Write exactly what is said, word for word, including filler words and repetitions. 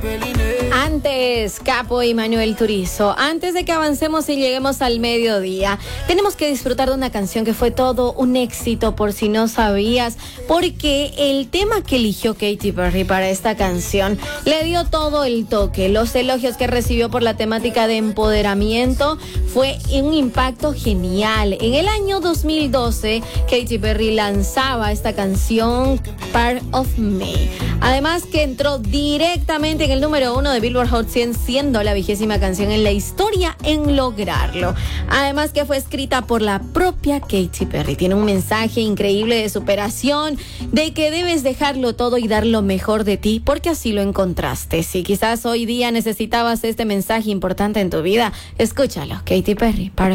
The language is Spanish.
Antes, Capo y Manuel Turizo, antes de que avancemos y lleguemos al mediodía, tenemos que disfrutar de una canción que fue todo un éxito, por si no sabías, porque el tema que eligió Katy Perry para esta canción le dio todo el toque. Los elogios que recibió por la temática de empoderamiento fue un impacto genial. En el año dos mil doce, Katy Perry lanzaba esta canción, Part of Me. Además que entró directamente en el número uno de Billboard Hot cien, siendo la vigésima canción en la historia en lograrlo. Además que fue escrita por la propia Katy Perry. Tiene un mensaje increíble de superación, de que debes dejarlo todo y dar lo mejor de ti, porque así lo encontraste. Si quizás hoy día necesitabas este mensaje importante en tu vida, escúchalo. Katy Perry, Part